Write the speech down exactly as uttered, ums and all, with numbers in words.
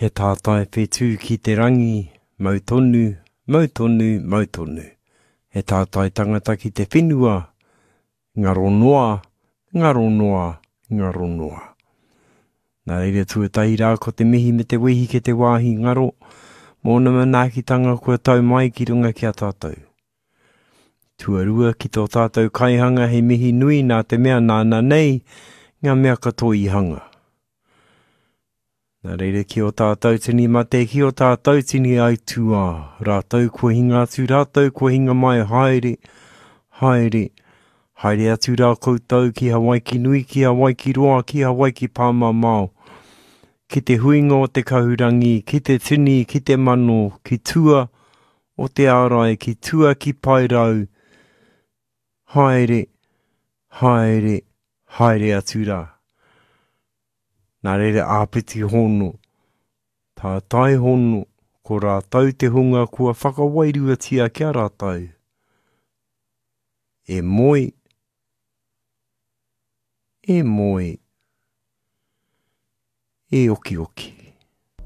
He tātai whetū ki te rangi, mau tonu, mau tonu, mau tonu. He tātai tangata ki te whenua, ngaro noa, ngaro noa, ngaro noa. Nā reira tuatahi rā ko te mihi me te wehi ke te wāhi ngaro, mōna manaakitanga kua tau mai ki runga ki a tātou. Tuarua ki tō tātou kaihanga he mihi nui nā te mea nāna nei, ngā mea katoa i hanga. Nā reira ki o tātou tini mate, ki o tātou tini ai tua, rātou kua hinga atu, rātou kua hinga mai, haere, haere, haere atu rā koutou ki Hawaii ki nui, ki Hawaii ki roa, ki Hawaii ki Pāmamao, ki te huinga o te kahurangi, ki te tini, ki te mano, ki tua o te ārai, ki tua ki pairau, haere, haere, haere atu rā. Nā reira āpiti hono, tā tai hono, ko rātou te hunga kua whakawairuatia kia rātou. E moi, e moi, e oki oki.